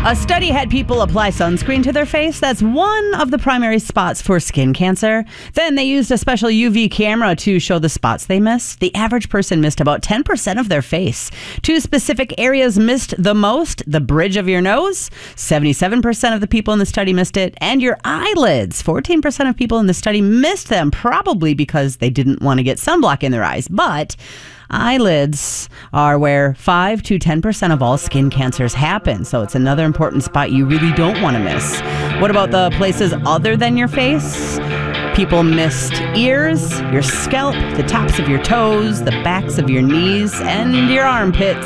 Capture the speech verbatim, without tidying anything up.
A study had people apply sunscreen to their face. That's one of the primary spots for skin cancer. Then they used a special U V camera to show the spots they missed. The average person missed about ten percent of their face. Two specific areas missed the most: the bridge of your nose, seventy-seven percent of the people in the study missed it, and your eyelids. fourteen percent of people in the study missed them, probably because they didn't want to get sunblock in their eyes. But eyelids are where five to ten percent of all skin cancers happen, so it's another important spot you really don't want to miss. What about the places other than your face? People missed ears, your scalp, the tops of your toes, the backs of your knees, and your armpits.